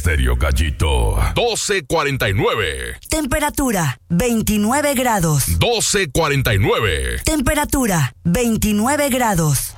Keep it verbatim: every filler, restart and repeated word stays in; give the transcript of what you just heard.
Estéreo Gallito. doce cuarenta y nueve. Temperatura, veintinueve grados. doce cuarenta y nueve. Temperatura, veintinueve grados.